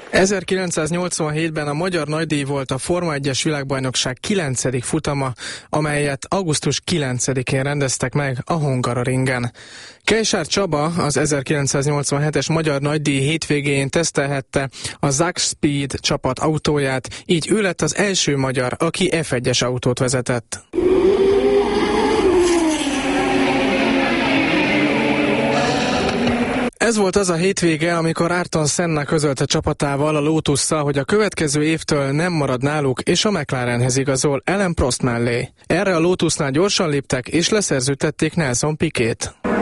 1987-ben a magyar nagydíj volt a Forma 1-es világbajnokság 9. futama, amelyet augusztus 9-én rendeztek meg a Hungaroringen. Kejsár Csaba az 1987-es magyar nagydíj hétvégén tesztelhette a Zag Speed csapat autóját, így ő lett az első magyar, aki F1-es autót vezetett. Ez volt az a hétvége, amikor Ayrton Senna közölte csapatával, a Lotusszal, hogy a következő évtől nem marad náluk, és a McLarenhez igazol Alain Prost mellé. Erre a Lotusnál gyorsan léptek, és leszerződtették Nelson Piquet.